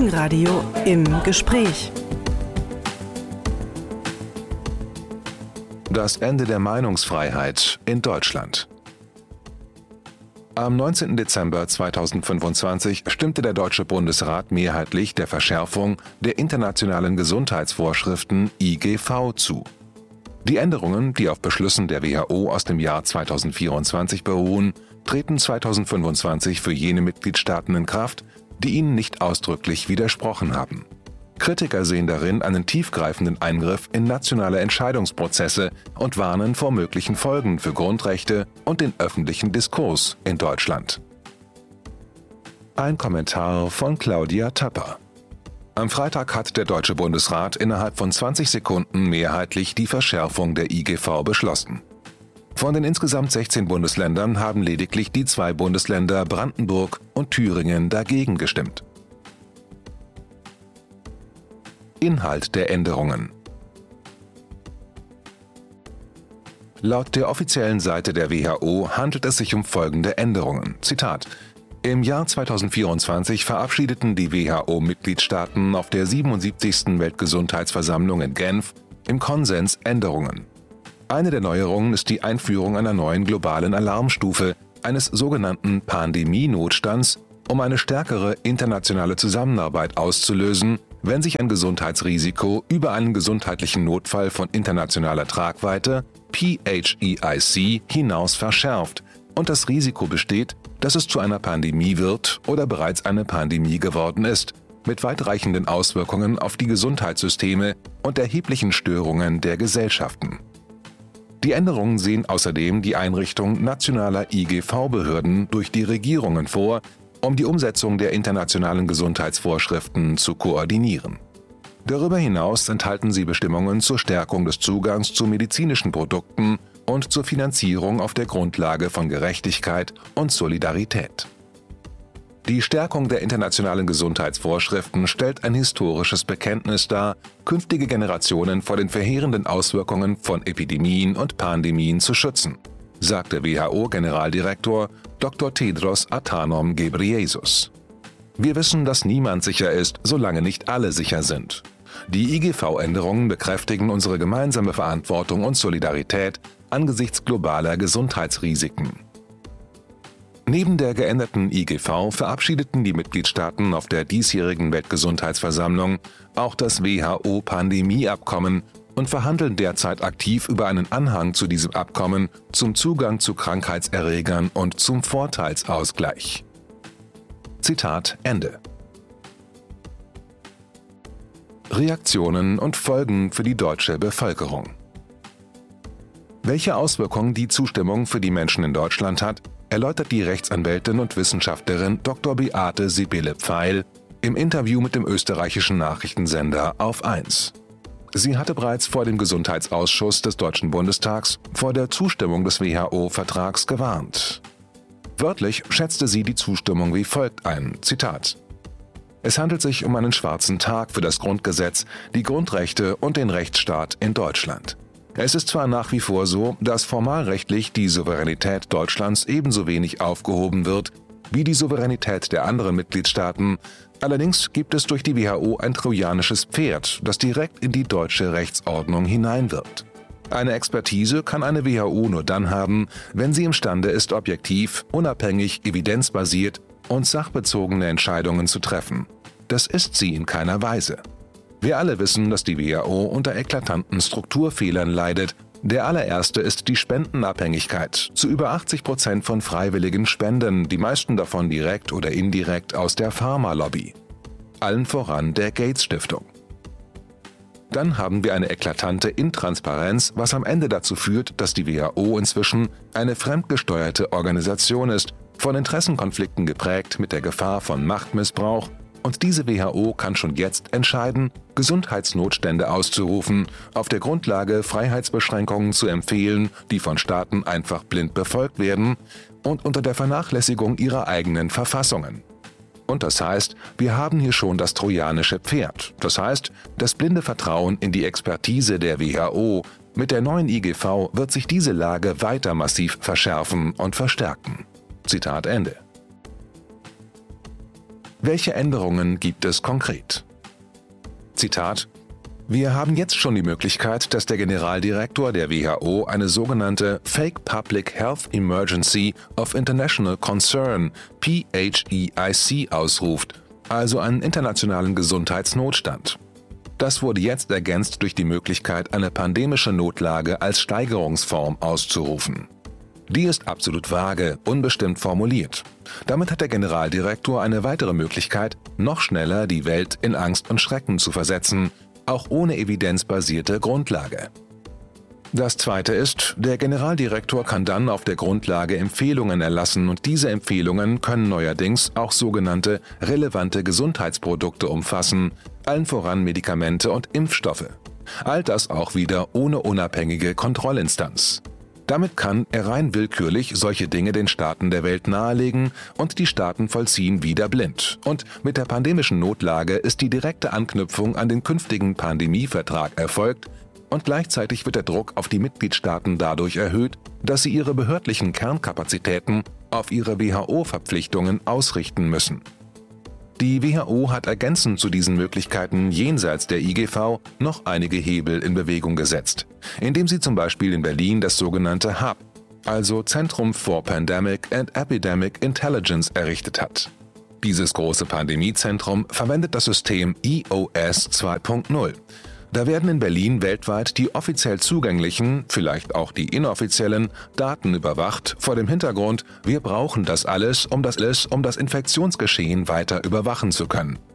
Morgenradio im Gespräch. Das Ende der Meinungsfreiheit in Deutschland. Am 19. Dezember 2025 stimmte der Deutsche Bundesrat mehrheitlich der Verschärfung der internationalen Gesundheitsvorschriften IGV zu. Die Änderungen, die auf Beschlüssen der WHO aus dem Jahr 2024 beruhen, treten 2025 für jene Mitgliedstaaten in Kraft, die ihnen nicht ausdrücklich widersprochen haben. Kritiker sehen darin einen tiefgreifenden Eingriff in nationale Entscheidungsprozesse und warnen vor möglichen Folgen für Grundrechte und den öffentlichen Diskurs in Deutschland. Ein Kommentar von Claudia Tapper. Am Freitag hat der Deutsche Bundesrat innerhalb von 20 Sekunden mehrheitlich die Verschärfung der IGV beschlossen. Von den insgesamt 16 Bundesländern haben lediglich die 2 Bundesländer Brandenburg und Thüringen dagegen gestimmt. Inhalt der Änderungen. Laut der offiziellen Seite der WHO handelt es sich um folgende Änderungen. Zitat: Im Jahr 2024 verabschiedeten die WHO-Mitgliedstaaten auf der 77. Weltgesundheitsversammlung in Genf im Konsens Änderungen. Eine der Neuerungen ist die Einführung einer neuen globalen Alarmstufe, eines sogenannten Pandemienotstands, um eine stärkere internationale Zusammenarbeit auszulösen, wenn sich ein Gesundheitsrisiko über einen gesundheitlichen Notfall von internationaler Tragweite, PHEIC, hinaus verschärft und das Risiko besteht, dass es zu einer Pandemie wird oder bereits eine Pandemie geworden ist, mit weitreichenden Auswirkungen auf die Gesundheitssysteme und erheblichen Störungen der Gesellschaften. Die Änderungen sehen außerdem die Einrichtung nationaler IGV-Behörden durch die Regierungen vor, um die Umsetzung der internationalen Gesundheitsvorschriften zu koordinieren. Darüber hinaus enthalten sie Bestimmungen zur Stärkung des Zugangs zu medizinischen Produkten und zur Finanzierung auf der Grundlage von Gerechtigkeit und Solidarität. Die Stärkung der internationalen Gesundheitsvorschriften stellt ein historisches Bekenntnis dar, künftige Generationen vor den verheerenden Auswirkungen von Epidemien und Pandemien zu schützen, sagte WHO-Generaldirektor Dr. Tedros Adhanom Ghebreyesus. Wir wissen, dass niemand sicher ist, solange nicht alle sicher sind. Die IGV-Änderungen bekräftigen unsere gemeinsame Verantwortung und Solidarität angesichts globaler Gesundheitsrisiken. Neben der geänderten IGV verabschiedeten die Mitgliedstaaten auf der diesjährigen Weltgesundheitsversammlung auch das WHO-Pandemieabkommen und verhandeln derzeit aktiv über einen Anhang zu diesem Abkommen zum Zugang zu Krankheitserregern und zum Vorteilsausgleich. Zitat Ende. Reaktionen und Folgen für die deutsche Bevölkerung. Welche Auswirkungen die Zustimmung für die Menschen in Deutschland hat, erläutert die Rechtsanwältin und Wissenschaftlerin Dr. Beate Sibylle Pfeil im Interview mit dem österreichischen Nachrichtensender Auf 1. Sie hatte bereits vor dem Gesundheitsausschuss des Deutschen Bundestags vor der Zustimmung des WHO-Vertrags gewarnt. Wörtlich schätzte sie die Zustimmung wie folgt ein, Zitat: Es handelt sich um einen schwarzen Tag für das Grundgesetz, die Grundrechte und den Rechtsstaat in Deutschland. Es ist zwar nach wie vor so, dass formalrechtlich die Souveränität Deutschlands ebenso wenig aufgehoben wird wie die Souveränität der anderen Mitgliedstaaten, allerdings gibt es durch die WHO ein trojanisches Pferd, das direkt in die deutsche Rechtsordnung hineinwirkt. Eine Expertise kann eine WHO nur dann haben, wenn sie imstande ist, objektiv, unabhängig, evidenzbasiert und sachbezogene Entscheidungen zu treffen. Das ist sie in keiner Weise. Wir alle wissen, dass die WHO unter eklatanten Strukturfehlern leidet. Der allererste ist die Spendenabhängigkeit. Zu über 80% von freiwilligen Spenden, die meisten davon direkt oder indirekt aus der Pharmalobby. Allen voran der Gates-Stiftung. Dann haben wir eine eklatante Intransparenz, was am Ende dazu führt, dass die WHO inzwischen eine fremdgesteuerte Organisation ist, von Interessenkonflikten geprägt mit der Gefahr von Machtmissbrauch, und diese WHO kann schon jetzt entscheiden, Gesundheitsnotstände auszurufen, auf der Grundlage Freiheitsbeschränkungen zu empfehlen, die von Staaten einfach blind befolgt werden und unter der Vernachlässigung ihrer eigenen Verfassungen. Und das heißt, wir haben hier schon das trojanische Pferd. Das heißt, das blinde Vertrauen in die Expertise der WHO. Mit der neuen IGV wird sich diese Lage weiter massiv verschärfen und verstärken. Zitat Ende. Welche Änderungen gibt es konkret? Zitat: Wir haben jetzt schon die Möglichkeit, dass der Generaldirektor der WHO eine sogenannte Fake Public Health Emergency of International Concern (PHEIC) ausruft, also einen internationalen Gesundheitsnotstand. Das wurde jetzt ergänzt durch die Möglichkeit, eine pandemische Notlage als Steigerungsform auszurufen. Die ist absolut vage, unbestimmt formuliert. Damit hat der Generaldirektor eine weitere Möglichkeit, noch schneller die Welt in Angst und Schrecken zu versetzen, auch ohne evidenzbasierte Grundlage. Das Zweite ist, der Generaldirektor kann dann auf der Grundlage Empfehlungen erlassen und diese Empfehlungen können neuerdings auch sogenannte relevante Gesundheitsprodukte umfassen, allen voran Medikamente und Impfstoffe. All das auch wieder ohne unabhängige Kontrollinstanz. Damit kann er rein willkürlich solche Dinge den Staaten der Welt nahelegen und die Staaten vollziehen wieder blind. Und mit der pandemischen Notlage ist die direkte Anknüpfung an den künftigen Pandemievertrag erfolgt und gleichzeitig wird der Druck auf die Mitgliedstaaten dadurch erhöht, dass sie ihre behördlichen Kernkapazitäten auf ihre WHO-Verpflichtungen ausrichten müssen. Die WHO hat ergänzend zu diesen Möglichkeiten jenseits der IGV noch einige Hebel in Bewegung gesetzt, indem sie zum Beispiel in Berlin das sogenannte HUB, also Zentrum for Pandemic and Epidemic Intelligence, errichtet hat. Dieses große Pandemiezentrum verwendet das System EOS 2.0. Da werden in Berlin weltweit die offiziell zugänglichen, vielleicht auch die inoffiziellen, Daten überwacht, vor dem Hintergrund, wir brauchen das alles, um das Infektionsgeschehen weiter überwachen zu können.